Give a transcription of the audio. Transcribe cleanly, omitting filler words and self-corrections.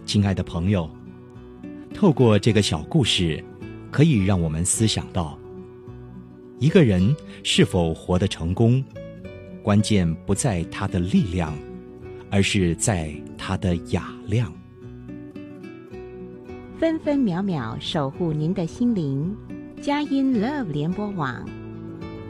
亲爱的朋友，透过这个小故事，可以让我们思想到，一个人是否活得成功，关键不在他的力量，而是在他的雅量。 分分秒秒守护您的心灵，佳音 Love 联播网